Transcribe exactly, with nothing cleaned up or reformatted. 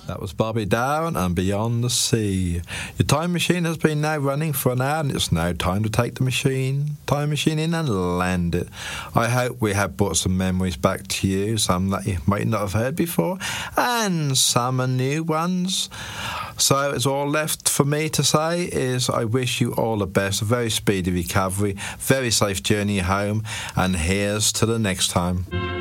That was Bobby Darin and Beyond the Sea. Your time machine has been now running for an hour, and it's now time to take the machine, time machine in and land it. I hope we have brought some memories back to you, some that you might not have heard before, and some are new ones. So it's all left for me to say is I wish you all the best, a very speedy recovery, very safe journey home, and here's to the next time.